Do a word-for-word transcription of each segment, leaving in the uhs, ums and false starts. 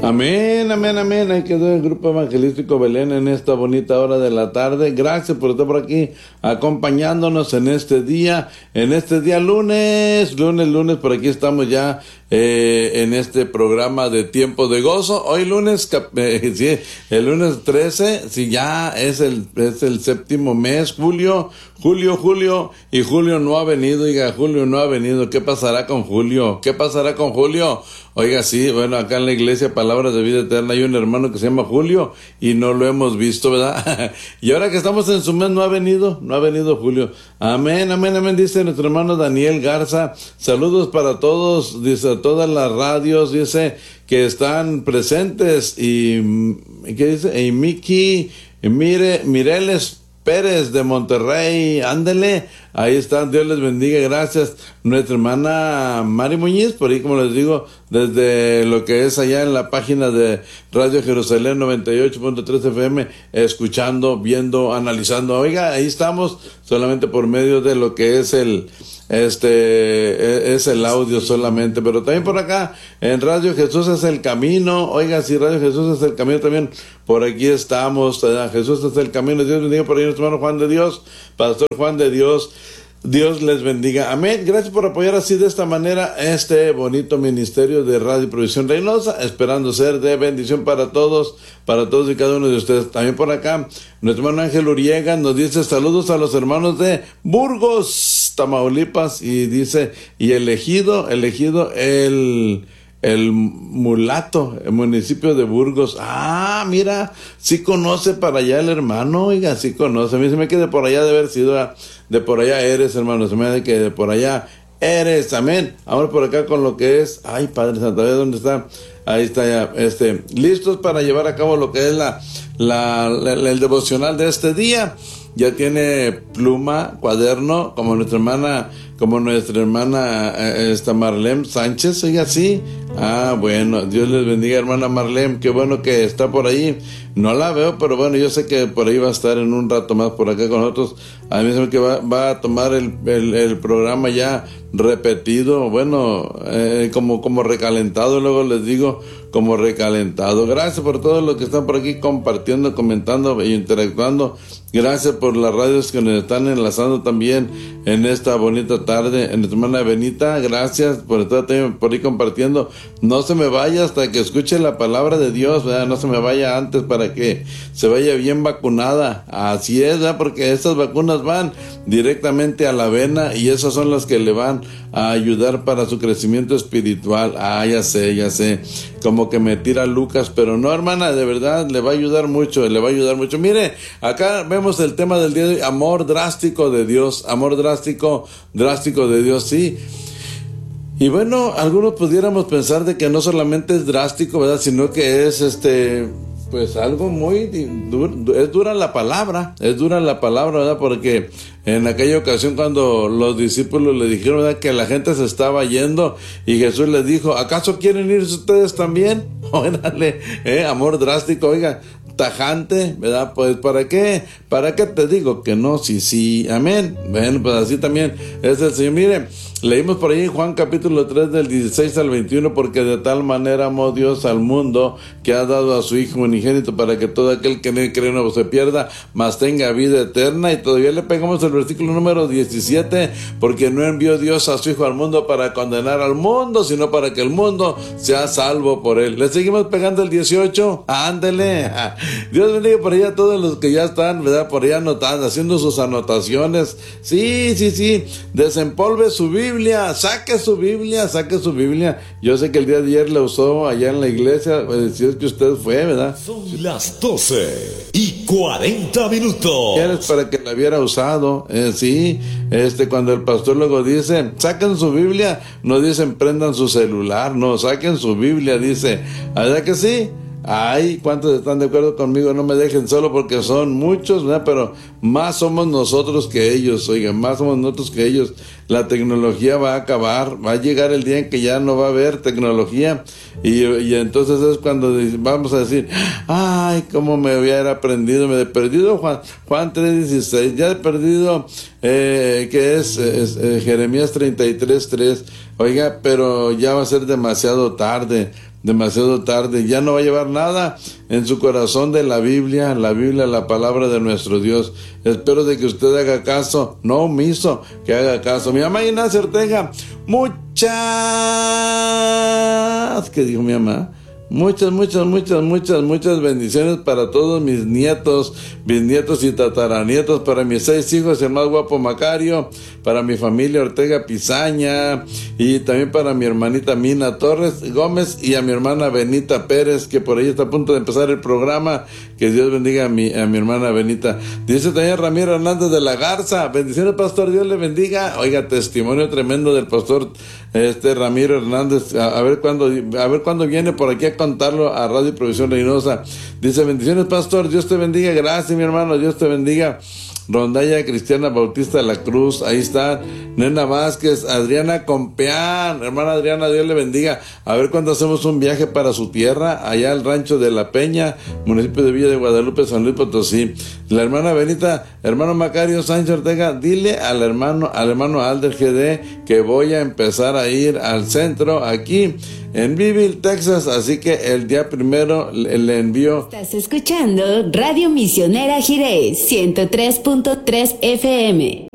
Amén, amén, amén. Ahí quedó el Grupo Evangelístico Belén en esta bonita hora de la tarde. Gracias por estar por aquí acompañándonos en este día, en este día lunes, lunes, lunes, por aquí estamos ya eh, en este programa de Tiempo de Gozo. Hoy lunes, eh, sí, el lunes trece, sí, ya es el, es el séptimo mes, julio, julio, julio, y Julio no ha venido, oiga, Julio no ha venido. ¿Qué pasará con Julio? ¿Qué pasará con Julio? Oiga, sí, bueno, acá en la iglesia Palabras de Vida Eterna hay un hermano que se llama Julio y no lo hemos visto, ¿verdad? Y ahora que estamos en su mes no ha venido, no ha venido Julio. Amén, amén, amén, dice nuestro hermano Daniel Garza. Saludos para todos, dice, todas las radios, dice, que están presentes. Y, ¿qué dice? Y Miki, Mire, Mireles Pérez de Monterrey, ándele, ahí están, Dios les bendiga, gracias. Nuestra hermana Mari Muñiz, por ahí como les digo, desde lo que es allá en la página de Radio Jerusalén noventa y ocho punto tres F M, escuchando, viendo, analizando. Oiga, ahí estamos, solamente por medio de lo que es el, este, es el audio solamente, pero también por acá, en Radio Jesús es el Camino. Oiga, si Radio Jesús es el Camino también, por aquí estamos, ¿verdad? Jesús es el Camino. Dios bendiga por ahí nuestro hermano Juan de Dios, Pastor Juan de Dios. Dios les bendiga. Amén. Gracias por apoyar así de esta manera este bonito ministerio de Radio Provisión Reynosa, esperando ser de bendición para todos, para todos y cada uno de ustedes. También por acá, nuestro hermano Ángel Uriega nos dice saludos a los hermanos de Burgos, Tamaulipas, y dice, y elegido, elegido el... el Mulato, el municipio de Burgos. Ah, mira, sí conoce para allá el hermano, oiga, sí conoce. A mí se me queda por allá de haber sido, de por allá eres, hermano, se me hace que de por allá eres, amén. Ahora por acá con lo que es, ay, Padre Santo, a ver dónde está, ahí está ya, este, listos para llevar a cabo lo que es la, la, la el devocional de este día. Ya tiene pluma, cuaderno, como nuestra hermana, como nuestra hermana eh, esta Marlene Sánchez, oiga, sí. Ah, bueno, Dios les bendiga, hermana Marlene, qué bueno que está por ahí. No la veo, pero bueno, yo sé que por ahí va a estar en un rato más por acá con nosotros. A mí se me que va, va a tomar el, el, el programa ya repetido, bueno, eh, como, como recalentado, luego les digo, como recalentado. Gracias por todos los que están por aquí compartiendo, comentando e interactuando. Gracias por las radios que nos están enlazando también en esta bonita tarde. En nuestra hermana Benita, gracias por estar también por ahí compartiendo. No se me vaya hasta que escuche la palabra de Dios, ¿verdad? No se me vaya antes para que se vaya bien vacunada. Así es, ¿verdad? Porque estas vacunas van directamente a la vena y esas son las que le van a ayudar para su crecimiento espiritual. Ah, ya sé, ya sé. Como que me tira Lucas, pero no, hermana, de verdad le va a ayudar mucho, le va a ayudar mucho. Mire, acá vemos el tema del día de hoy, amor drástico de Dios, amor drástico, drástico de Dios, sí. Y bueno, algunos pudiéramos pensar de que no solamente es drástico, ¿verdad? Sino que es este, pues algo muy duro, es dura la palabra, es dura la palabra, ¿verdad? Porque en aquella ocasión cuando los discípulos le dijeron, ¿verdad?, que la gente se estaba yendo y Jesús les dijo, ¿acaso quieren irse ustedes también? Órale, eh, amor drástico, oiga, tajante, ¿verdad? Pues ¿para qué? ¿Para qué te digo que no? Sí, sí, amén. Bueno, pues así también es el Señor. Miren, leímos por ahí en Juan capítulo tres del dieciséis al veintiuno, porque de tal manera amó Dios al mundo que ha dado a su Hijo unigénito para que todo aquel que en él cree no se pierda, mas tenga vida eterna. Y todavía le pegamos el versículo número diecisiete, porque no envió Dios a su Hijo al mundo para condenar al mundo, sino para que el mundo sea salvo por él. Le seguimos pegando el dieciocho, ándele. Dios bendiga por allá a todos los que ya están, ¿verdad?, por allá anotando, haciendo sus anotaciones. Sí, sí, sí, desempolve su Biblia, saque su Biblia, saque su Biblia. Yo sé que el día de ayer la usó allá en la iglesia, pues, si es que usted fue, ¿verdad? Son las doce y cuarenta minutos. ¿Quieres para que la hubiera usado? Eh, sí, este, cuando el pastor luego dice, saquen su Biblia, no dicen prendan su celular, no, saquen su Biblia, dice, ¿verdad que sí? Ay, ¿cuántos están de acuerdo conmigo? No me dejen solo porque son muchos, ¿verdad? Pero más somos nosotros que ellos, oigan, más somos nosotros que ellos. la tecnología va a acabar, va a llegar el día en que ya no va a haber tecnología, y, y entonces es cuando vamos a decir, ay, cómo me hubiera aprendido, me he perdido Juan, Juan tres dieciséis, ya he perdido, eh, que es, es eh, Jeremías treinta y tres tres, oiga, pero ya va a ser demasiado tarde, demasiado tarde, ya no va a llevar nada en su corazón de la Biblia, la Biblia, la palabra de nuestro Dios. Espero de que usted haga caso, no omiso, que haga caso. Mi mamá Ignacia Ortega, muchas, ¿qué dijo mi mamá? Muchas, muchas, muchas, muchas, muchas bendiciones para todos mis nietos, bisnietos y tataranietos, para mis seis hijos, el más guapo Macario, para mi familia Ortega Pizaña, y también para mi hermanita Mina Torres Gómez y a mi hermana Benita Pérez, que por ahí está a punto de empezar el programa. Que Dios bendiga a mi, a mi hermana Benita. Dice también Ramiro Hernández de la Garza, bendiciones pastor, Dios le bendiga. Oiga, testimonio tremendo del pastor este Ramiro Hernández, a, a ver cuándo, a ver cuándo viene por aquí a contarlo a Radio Provisión Reynosa. Dice, bendiciones pastor, Dios te bendiga. Gracias mi hermano, Dios te bendiga. Rondalla Cristiana Bautista de la Cruz, ahí está Nena Vázquez, Adriana Compeán, hermana Adriana, Dios le bendiga. A ver cuándo hacemos un viaje para su tierra, allá al rancho de La Peña, municipio de Villa de Guadalupe, San Luis Potosí. La hermana Benita, hermano Macario Sánchez Ortega, dile al hermano, al hermano Alder G D que voy a empezar a ir al centro aquí en Beeville, Texas, así que el día primero le, le envío. Estás escuchando Radio Misionera Jiré, ciento tres punto tres F M.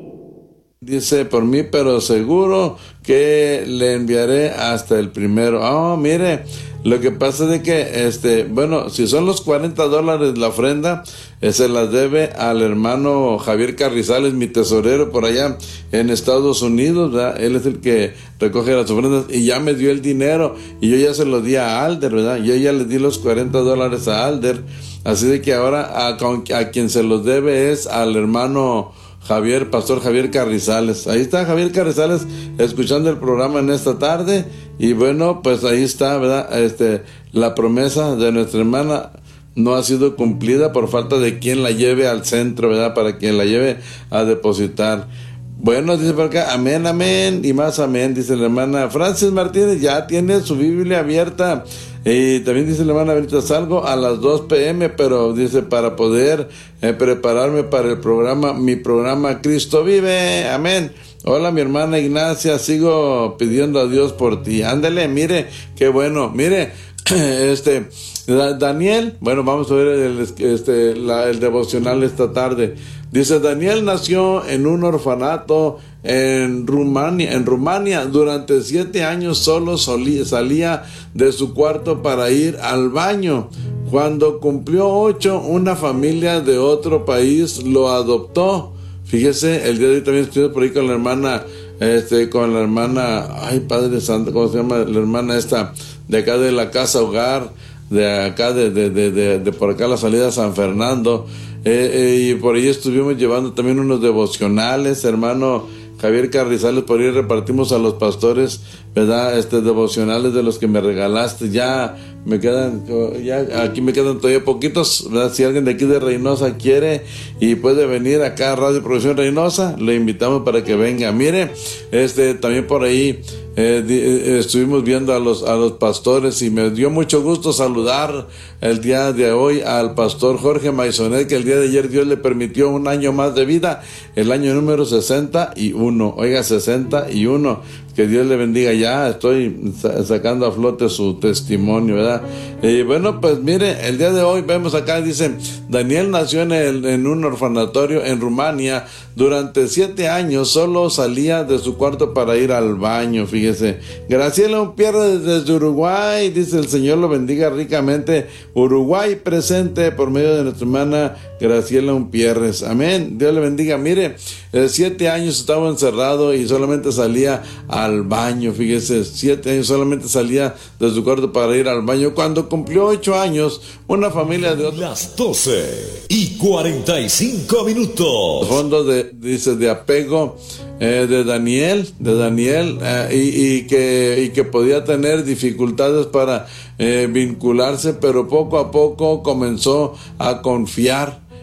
Dice, por mí, pero seguro que le enviaré hasta el primero. Oh, mire, lo que pasa es de que, este, bueno, si son los cuarenta dólares la ofrenda, eh, se las debe al hermano Javier Carrizales, mi tesorero por allá en Estados Unidos, ¿verdad? Él es el que recoge las ofrendas y ya me dio el dinero y yo ya se lo di a Alder, ¿verdad? Yo ya le di los cuarenta dólares a Alder, así de que ahora a, a quien se los debe es al hermano Javier, pastor Javier Carrizales. Ahí está Javier Carrizales escuchando el programa en esta tarde. Y bueno, pues ahí está, ¿verdad? Este, la promesa de nuestra hermana no ha sido cumplida por falta de quien la lleve al centro, ¿verdad? Para quien la lleve a depositar. Bueno, dice por acá, amén, amén, y más amén, dice la hermana Francis Martínez, ya tiene su Biblia abierta. Y también dice la hermana Benita, salgo a las dos pm, pero dice, para poder eh, prepararme para el programa, mi programa Cristo Vive, amén. Hola mi hermana Ignacia, sigo pidiendo a Dios por ti. Ándale, mire, qué bueno, mire, este, Daniel, bueno, vamos a ver el, este, la, el devocional esta tarde. Dice, Daniel nació en un orfanato en Rumania, en Rumania. Durante siete años solo solía, salía de su cuarto para ir al baño. Cuando cumplió ocho, una familia de otro país lo adoptó. Fíjese, el día de hoy también estuve por ahí con la hermana, este, con la hermana, ay Padre Santo, ¿cómo se llama? La hermana esta, de acá de la Casa Hogar, de acá de, de, de, de, de por acá la salida a San Fernando. Eh, eh, y por ahí estuvimos llevando también unos devocionales, hermano Javier Carrizales, por ahí repartimos a los pastores, ¿verdad? Este, devocionales de los que me regalaste, ya me quedan, ya aquí me quedan todavía poquitos, ¿verdad? Si alguien de aquí de Reynosa quiere y puede venir acá a Radio Provisión Reynosa, le invitamos para que venga. Mire, este, también por ahí eh, eh, estuvimos viendo a los, a los pastores y me dio mucho gusto saludar el día de hoy al pastor Jorge Maisonet, que el día de ayer Dios le permitió un año más de vida, el año número sesenta y uno, oiga, sesenta y uno, que Dios le bendiga. Ya estoy sacando a flote su testimonio, ¿verdad? Y bueno, pues mire, el día de hoy vemos acá, dice, Daniel nació en, el, en un orfanatorio en Rumania. Durante siete años solo salía de su cuarto para ir al baño, fíjese. Graciela Umpierre desde Uruguay, dice, el Señor lo bendiga ricamente. Uruguay presente por medio de nuestra hermana Graciela Umpierres, amén, Dios le bendiga. Mire, eh, siete años estaba encerrado y solamente salía al baño, fíjese, siete años solamente salía de su cuarto para ir al baño. Cuando cumplió ocho años, una familia de otros... Las doce y cuarenta y cinco minutos. Fondo de, dice, de apego eh, de Daniel, de Daniel, eh, y, y, que, y que podía tener dificultades para eh, vincularse, pero poco a poco comenzó a confiar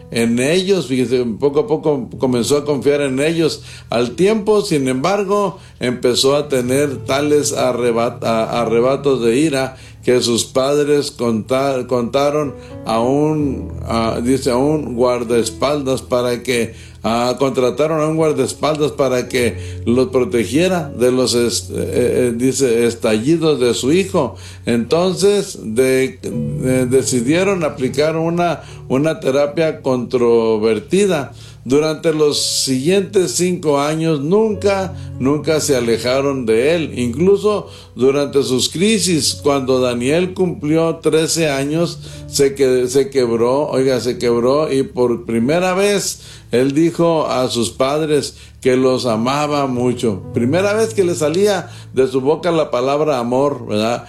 en ellos, fíjese, poco a poco comenzó a confiar en ellos. Al tiempo, sin embargo, empezó a tener tales arrebat- a- arrebatos de ira que sus padres contar, contaron a un, a, dice, a un guardaespaldas para que, a, contrataron a un guardaespaldas para que los protegiera de los, est, eh, dice, estallidos de su hijo. Entonces, de, de, decidieron aplicar una, una terapia controvertida. Durante los siguientes cinco años nunca, nunca se alejaron de él. Incluso durante sus crisis, cuando Daniel cumplió trece años, se, que, se quebró, oiga, se quebró y por primera vez él dijo a sus padres que los amaba mucho. Primera vez que le salía de su boca la palabra amor, ¿verdad?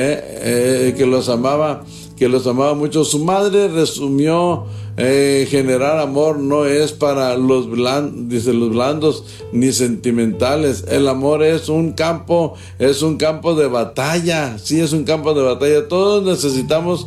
Eh, eh, que los amaba, que los amaba mucho. Su madre resumió: Eh, generar amor no es para los blandos, dice, los blandos ni sentimentales. El amor es un campo, es un campo de batalla. Sí, es un campo de batalla. Todos necesitamos,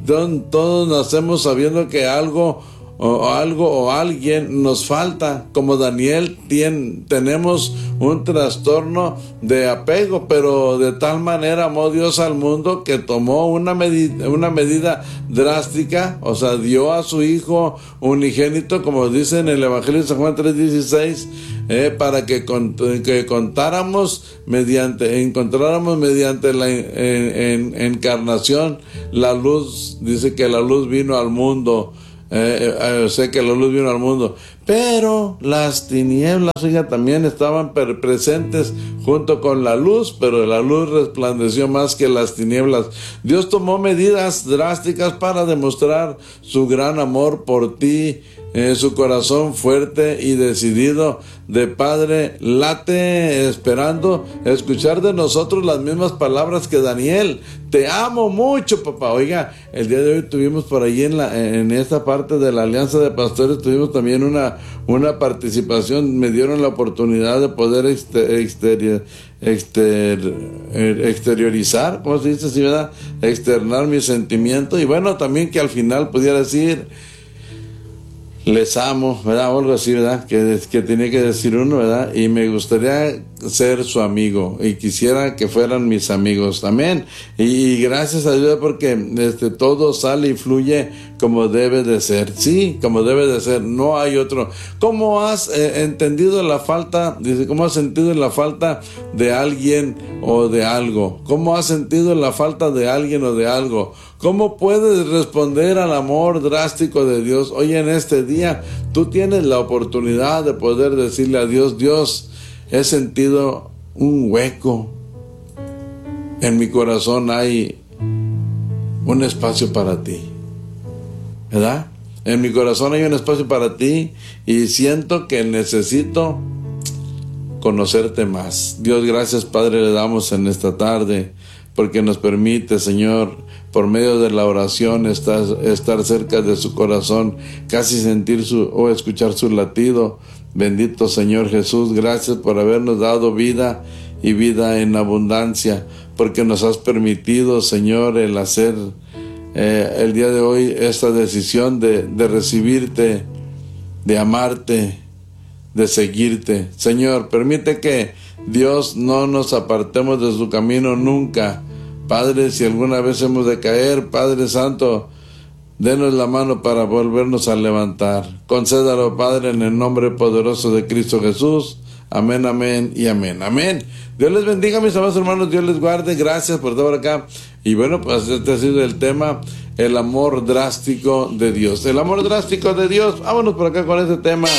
todos nacemos sabiendo que algo o algo o alguien nos falta. Como Daniel, tien, tenemos un trastorno de apego, pero de tal manera amó Dios al mundo que tomó una, medi- una medida drástica, o sea, dio a su Hijo unigénito, como dice en el Evangelio de San Juan tres dieciséis, eh, para que, cont- que contáramos mediante, encontráramos mediante la en, en, encarnación la luz. Dice que la luz vino al mundo. Eh, eh, sé que la luz vino al mundo, pero las tinieblas, oiga, también estaban per- presentes junto con la luz, pero la luz resplandeció más que las tinieblas. Dios tomó medidas drásticas para demostrar su gran amor por ti. Eh, su corazón fuerte y decidido de padre late esperando escuchar de nosotros las mismas palabras que Daniel. Te amo mucho, papá. Oiga, el día de hoy tuvimos por ahí en la en esta parte de la Alianza de Pastores, tuvimos también una, una participación. Me dieron la oportunidad de poder exter, exterior, exter, exteriorizar, ¿cómo se dice así, verdad? Externar mi sentimiento, y bueno, también que al final pudiera decir: les amo, ¿verdad? O algo así, ¿verdad? Que, que tenía que decir uno, ¿verdad? Y me gustaría ser su amigo y quisiera que fueran mis amigos. Amén. Y, y gracias a Dios, porque este, todo sale y fluye como debe de ser. Sí, como debe de ser. No hay otro. ¿Cómo has eh, entendido la falta? Dice, ¿cómo has sentido la falta de alguien o de algo? ¿Cómo has sentido la falta de alguien o de algo? ¿Cómo puedes responder al amor drástico de Dios? Hoy en este día tú tienes la oportunidad de poder decirle a Dios: Dios, he sentido un hueco. En mi corazón hay un espacio para ti, ¿verdad? En mi corazón hay un espacio para ti y siento que necesito conocerte más. Dios, gracias, Padre, le damos en esta tarde porque nos permite, Señor, por medio de la oración estar, estar cerca de su corazón, casi sentir su o escuchar su latido. Bendito Señor Jesús, gracias por habernos dado vida y vida en abundancia, porque nos has permitido, Señor, el hacer eh, el día de hoy esta decisión de, de recibirte, de amarte, de seguirte. Señor, permite que Dios no nos apartemos de su camino nunca. Padre, si alguna vez hemos de caer, Padre Santo, denos la mano para volvernos a levantar. Concédalo, Padre, en el nombre poderoso de Cristo Jesús. Amén, amén y amén. Amén. Dios les bendiga, mis amados hermanos. Dios les guarde. Gracias por estar por acá. Y bueno, pues este ha sido el tema: el amor drástico de Dios. El amor drástico de Dios. Vámonos por acá con este tema.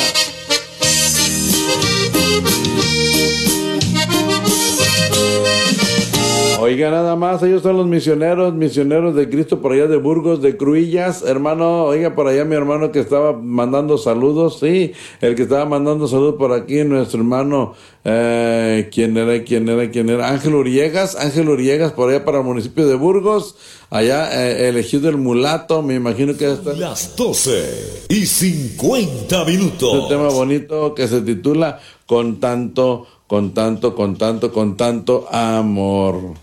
Oiga, nada más, ellos son los misioneros, misioneros de Cristo por allá de Burgos, de Cruillas, hermano. Oiga, por allá mi hermano que estaba mandando saludos, sí, el que estaba mandando saludos por aquí, nuestro hermano, eh, ¿quién era, quién era, quién era? Ángel Uriegas, Ángel Uriegas, por allá para el municipio de Burgos, allá eh, elegido el mulato, me imagino que está. Las doce y cincuenta minutos. Un tema bonito que se titula Con tanto, con tanto, con tanto, con tanto amor.